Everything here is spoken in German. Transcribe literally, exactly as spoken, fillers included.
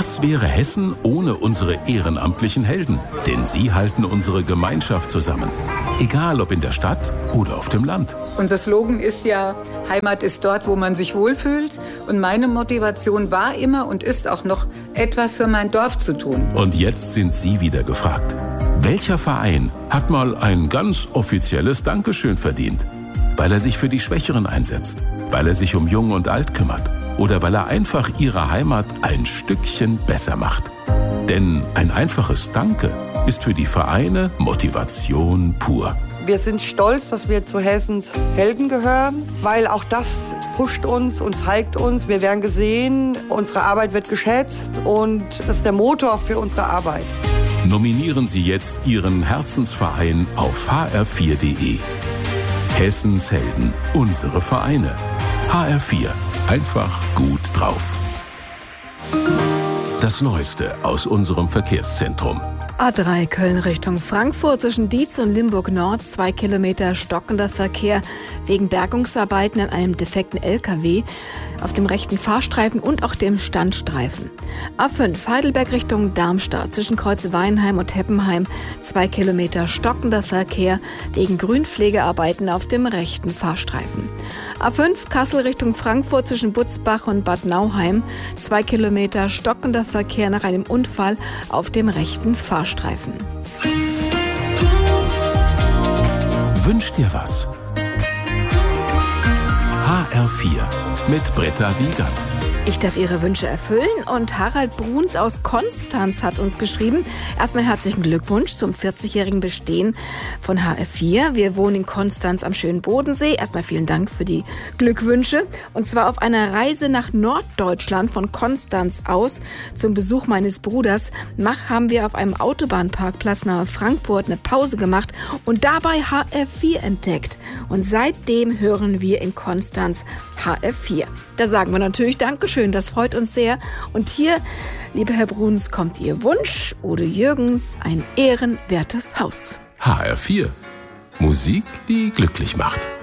Was wäre Hessen ohne unsere ehrenamtlichen Helden? Denn sie halten unsere Gemeinschaft zusammen. Egal ob in der Stadt oder auf dem Land. Unser Slogan ist ja, Heimat ist dort, wo man sich wohlfühlt. Und meine Motivation war immer und ist auch noch, etwas für mein Dorf zu tun. Und jetzt sind Sie wieder gefragt. Welcher Verein hat mal ein ganz offizielles Dankeschön verdient? Weil er sich für die Schwächeren einsetzt, weil er sich um Jung und Alt kümmert oder weil er einfach ihre Heimat ein Stückchen besser macht. Denn ein einfaches Danke ist für die Vereine Motivation pur. Wir sind stolz, dass wir zu Hessens Helden gehören, weil auch das pusht uns und zeigt uns, wir werden gesehen, unsere Arbeit wird geschätzt und das ist der Motor für unsere Arbeit. Nominieren Sie jetzt Ihren Herzensverein auf h r vier punkt d e. Hessens Helden, unsere Vereine. H R vier, einfach gut drauf. Das Neueste aus unserem Verkehrszentrum. A drei Köln Richtung Frankfurt zwischen Dietz und Limburg Nord, zwei Kilometer stockender Verkehr wegen Bergungsarbeiten an einem defekten L K W auf dem rechten Fahrstreifen und auch dem Standstreifen. A fünf Heidelberg Richtung Darmstadt zwischen Kreuz Weinheim und Heppenheim, zwei Kilometer stockender Verkehr wegen Grünpflegearbeiten auf dem rechten Fahrstreifen. A fünf Kassel Richtung Frankfurt zwischen Butzbach und Bad Nauheim, zwei Kilometer stockender Verkehr nach einem Unfall auf dem rechten Fahrstreifen. Wünsch dir was? H R vier mit Britta Wiegand. Ich darf Ihre Wünsche erfüllen und Harald Bruns aus Konstanz hat uns geschrieben. Erstmal herzlichen Glückwunsch zum vierzigjährigen Bestehen von H R vier. Wir wohnen in Konstanz am schönen Bodensee. Erstmal vielen Dank für die Glückwünsche. Und zwar auf einer Reise nach Norddeutschland von Konstanz aus zum Besuch meines Bruders Mach haben wir auf einem Autobahnparkplatz nahe Frankfurt eine Pause gemacht und dabei H R vier entdeckt. Und seitdem hören wir in Konstanz H R vier. Da sagen wir natürlich Dankeschön, das freut uns sehr. Und hier, lieber Herr Bruns, kommt Ihr Wunsch, Udo Jürgens, ein ehrenwertes Haus. H R vier, Musik, die glücklich macht.